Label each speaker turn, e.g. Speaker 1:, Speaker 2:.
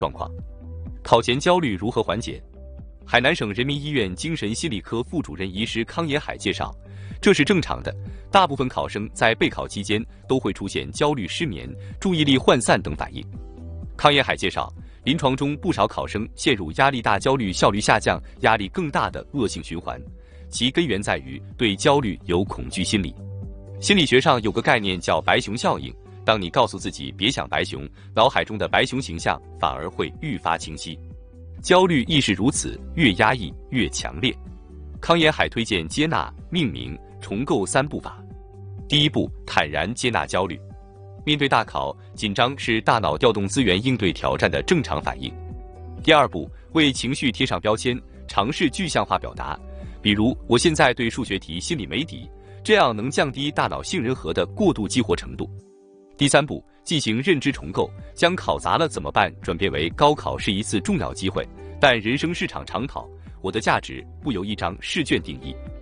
Speaker 1: 状况。考前焦虑如何缓解？海南省人民医院精神心理科副主任医师康延海介绍，这是正常的，大部分考生在备考期间都会出现焦虑、失眠、注意力涣散等反应。康延海介绍，临床中不少考生陷入压力大、焦虑、效率下降、压力更大的恶性循环，其根源在于对焦虑有恐惧心理。心理学上有个概念叫白熊效应，当你告诉自己别想白熊，脑海中的白熊形象反而会愈发清晰。焦虑亦是如此，越压抑越强烈。康延海推荐接纳、命名、重构3步法。第一步，坦然接纳焦虑。面对大考，紧张是大脑调动资源应对挑战的正常反应。第二步，为情绪贴上标签，尝试具象化表达，比如我现在对数学题心里没底，这样能降低大脑杏仁核的过度激活程度。第三步，进行认知重构，将考砸了怎么办转变为高考是一次重要机会，但人生是场长跑，我的价值不由一张试卷定义。